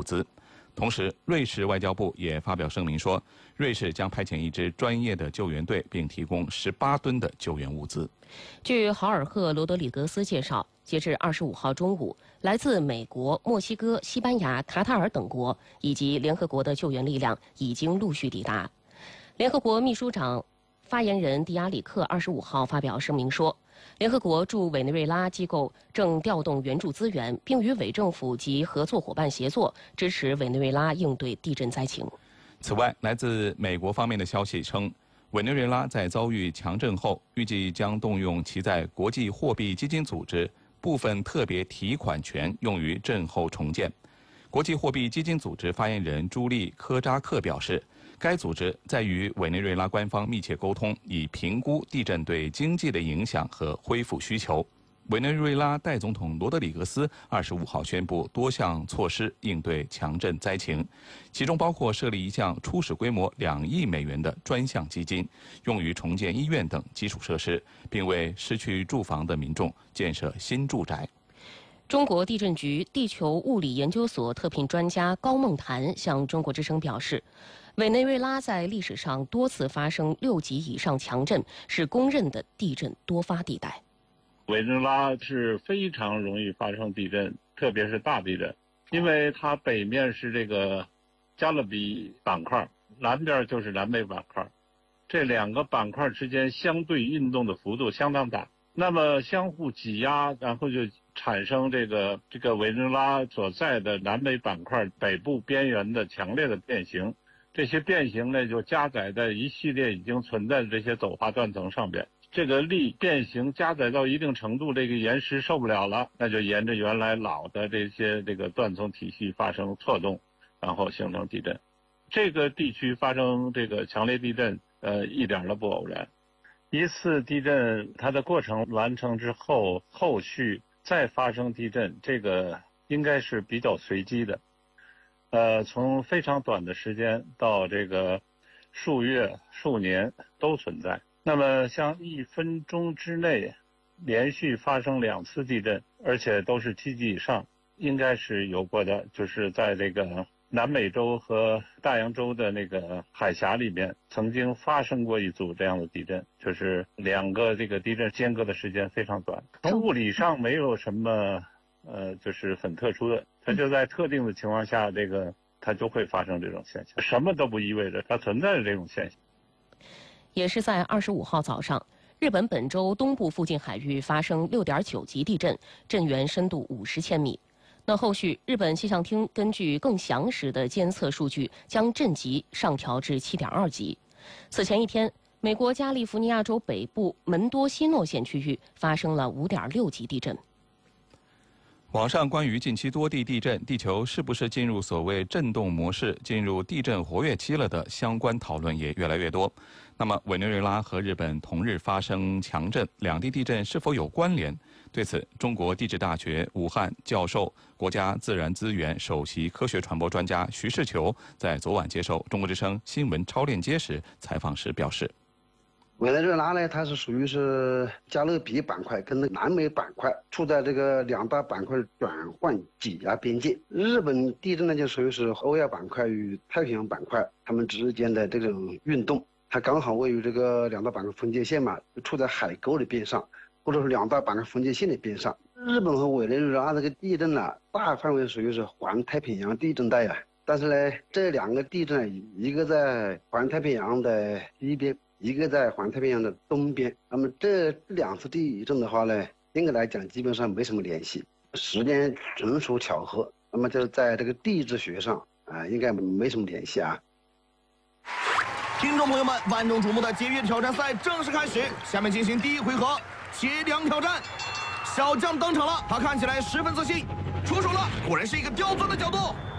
资。同时，瑞士外交部也发表声明说，瑞士将派遣一支专业的救援队，并提供18吨的救援物资。 据豪尔赫·罗德里格斯介绍，截至25号中午，来自美国、墨西哥、西班牙、卡塔尔等国以及联合国的救援力量已经陆续抵达。联合国秘书长发言人迪亚里克25号发表声明说，联合国驻委内瑞拉机构正调动援助资源，并与委政府及合作伙伴协作，支持委内瑞拉应对地震灾情。 此外，来自美国方面的消息称，委内瑞拉在遭遇强震后，预计将动用其在国际货币基金组织部分特别提款权，用于震后重建。国际货币基金组织发言人朱莉·科扎克表示，该组织在与委内瑞拉官方密切沟通，以评估地震对经济的影响和恢复需求。委内瑞拉代总统罗德里格斯25号宣布多项措施应对强震灾情，其中包括设立一项初始规模2亿美元的专项基金，用于重建医院等基础设施，并为失去住房的民众建设新住宅。 中国地震局地球物理研究所特聘专家高梦潭向中国之声表示，委内瑞拉在历史上多次发生6级以上强震，是公认的地震多发地带。 委内瑞拉是非常容易发生地震，特别是大地震，因为它北面是这个加勒比板块，南边就是南美板块，这2个板块之间相对运动的幅度相当大，那么相互挤压，然后就产生这个委内瑞拉所在的南美板块北部边缘的强烈的变形，这些变形呢就加载在一系列已经存在的这些陡滑断层上边。这个力变形加载到一定程度，这个岩石受不了了，那就沿着原来老的这个断层体系发生错动，然后形成地震。这个地区发生这个强烈地震，一点都不偶然。一次地震它的过程完成之后，后续再发生地震，这个应该是比较随机的。从非常短的时间到这个数月、数年都存在。那么像1分钟之内连续发生2次地震，而且都是7级以上，应该是有过的，就是在这个南美洲和大洋洲的那个海峡里面曾经发生过一组这样的地震，就是2个这个地震间隔的时间非常短。从物理上没有什么就是很特殊的，它就在特定的情况下，它就会发生这种现象，什么都不意味着它存在的这种现象。 也是在25号早上，日本本州东部附近海域发生6.9级地震，震源深度50千米。那后续，日本气象厅根据更详实的监测数据，将震级上调至7.2级。此前一天，美国加利福尼亚州北部门多西诺县区域发生了5.6级地震。 网上关于近期多地地震，地球是不是进入所谓震动模式，进入地震活跃期了的相关讨论也越来越多。那么，委内瑞拉和日本同日发生强震，两地地震是否有关联？对此，中国地质大学武汉教授、国家自然资源首席科学传播专家徐世球在昨晚接受中国之声新闻超链接时采访时表示， 委内瑞拉呢，它是属于是加勒比板块跟南美板块处在这个2大板块转换挤压边界。日本地震呢，就属于是欧亚板块与太平洋板块它们之间的这种运动，它刚好位于这个2大板块分界线嘛，处在海沟的边上，或者是2大板块分界线的边上。日本和委内瑞拉这个地震呢，大范围属于是环太平洋地震带啊。但是呢，这2个地震，一个在环太平洋的西边，一个在环太平洋的东边。那么这2次地震的话呢，应该来讲基本上没什么联系，时间纯属巧合。那么就在这个地质学上应该没什么联系啊。 听众朋友们，万众瞩目的节约挑战赛正式开始，下面进行第1回合切梁挑战。小将登场了，他看起来十分自信，出手了，果然是一个刁钻的角度。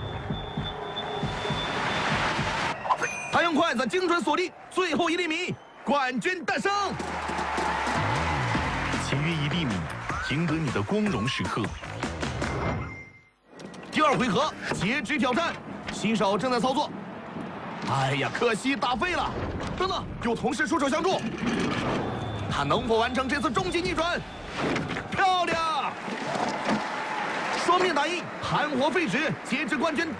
他用筷子精准锁定最后1厘米，冠军诞生。 签约1厘米，赢得你的光荣时刻。 第2回合截肢挑战，新手正在操作。哎呀，可惜打废了。等等，有同事出手相助，他能否完成这次终极逆转？漂亮！双面打印，含火废纸，截肢冠军